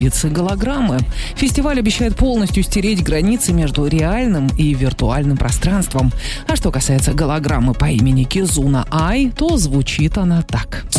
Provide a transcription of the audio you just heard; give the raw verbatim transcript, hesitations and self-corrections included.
голограммы. Фестиваль обещает полностью стереть границы между реальным и виртуальным пространством. А что касается голограммы по имени Кизуна Ай, то звучит она так.